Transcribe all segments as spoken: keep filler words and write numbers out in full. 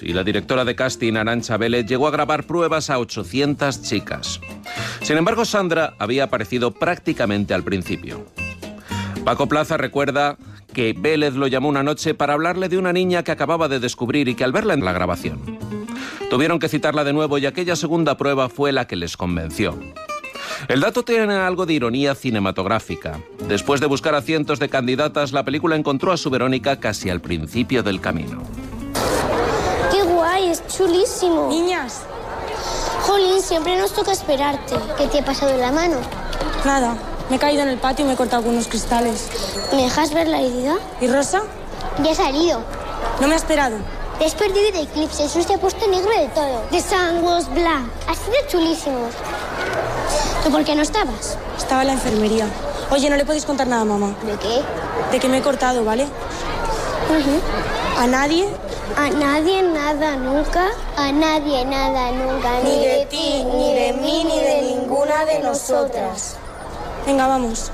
meses y la directora de casting, Arantxa Vélez, llegó a grabar pruebas a ochocientas chicas. Sin embargo, Sandra había aparecido prácticamente al principio. Paco Plaza recuerda que Vélez lo llamó una noche para hablarle de una niña que acababa de descubrir y que al verla en la grabación tuvieron que citarla de nuevo y aquella segunda prueba fue la que les convenció. El dato tiene algo de ironía cinematográfica. Después de buscar a cientos de candidatas, la película encontró a su Verónica casi al principio del camino. ¡Qué guay! Es chulísimo. Niñas. Jolín, siempre nos toca esperarte. ¿Qué te ha pasado en la mano? Nada, me he caído en el patio y me he cortado algunos cristales. ¿Me dejas ver la herida? ¿Y Rosa? Ya ha salido. No me ha esperado. Te has perdido el eclipse, eso se ha puesto negro de todo. The sun was black. Ha sido chulísimo. ¿Tú por qué no estabas? Estaba en la enfermería. Oye, no le podéis contar nada a mamá. ¿De qué? De que me he cortado, ¿vale? Uh-huh. ¿A nadie? A nadie, nada, nunca. A nadie, nada, nunca. Ni de ti, ni de mí, ni de ninguna de nosotras. Venga, vamos.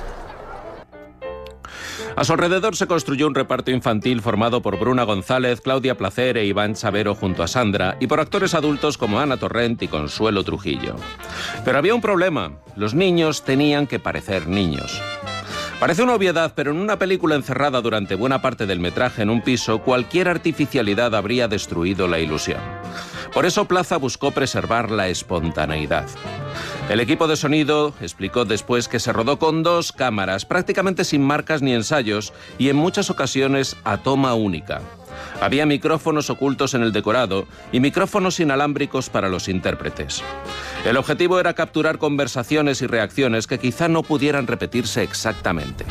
A su alrededor se construyó un reparto infantil formado por Bruna González, Claudia Placer e Iván Chavero junto a Sandra y por actores adultos como Ana Torrent y Consuelo Trujillo. Pero había un problema. Los niños tenían que parecer niños. Parece una obviedad, pero en una película encerrada durante buena parte del metraje en un piso, cualquier artificialidad habría destruido la ilusión. Por eso Plaza buscó preservar la espontaneidad. El equipo de sonido explicó después que se rodó con dos cámaras, prácticamente sin marcas ni ensayos, y en muchas ocasiones a toma única. Había micrófonos ocultos en el decorado y micrófonos inalámbricos para los intérpretes. El objetivo era capturar conversaciones y reacciones que quizá no pudieran repetirse exactamente.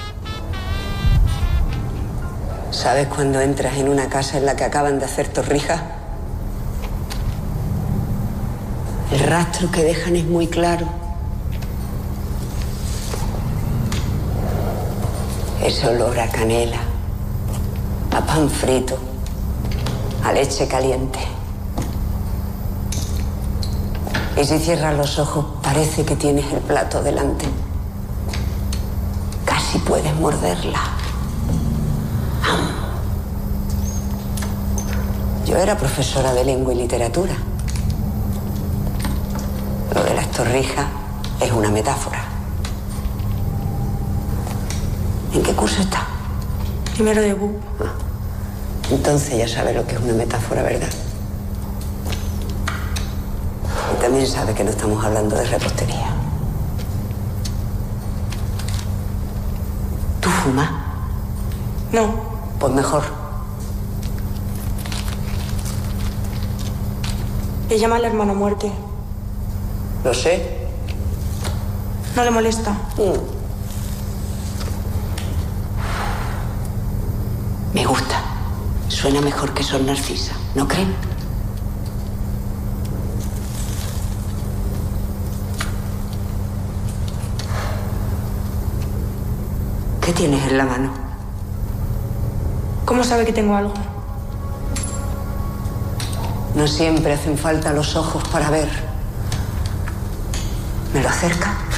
¿Sabes cuando entras en una casa en la que acaban de hacer torrijas? El rastro que dejan es muy claro. Ese olor a canela, a pan frito, a leche caliente. Y si cierras los ojos, parece que tienes el plato delante. Casi puedes morderla. Yo era profesora de lengua y literatura. Lo de las torrijas es una metáfora. ¿En qué curso está? Primero de B U P. Ah, entonces ya sabe lo que es una metáfora, ¿verdad? Y también sabe que no estamos hablando de repostería. ¿Tú fumas? No. Pues mejor. Le llama al hermano muerte. Lo sé. No le molesta. Mm. Me gusta. Suena mejor que Son Narcisa, ¿no creen? ¿Qué tienes en la mano? ¿Cómo sabe que tengo algo? No siempre hacen falta los ojos para ver. ¿Me lo acerca?